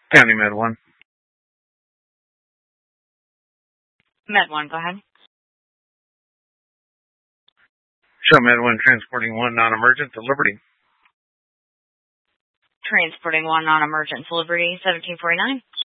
County Med 1. Med 1, go ahead. Show Med 1 transporting 1 non-emergent to Liberty. Transporting 1 non-emergent to Liberty, 1749.